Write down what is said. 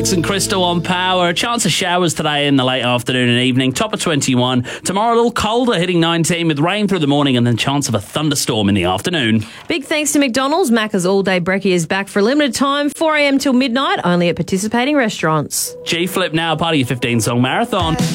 Alex and Crystal on Power. A chance of showers today in the late afternoon and evening. Top of 21. Tomorrow a little colder, hitting 19 with rain through the morning and then chance of a thunderstorm in the afternoon. Big thanks to McDonald's. Macca's all-day brekkie is back for a limited time, 4 a.m. till midnight, only at participating restaurants. G-Flip now, part of your 15-song marathon.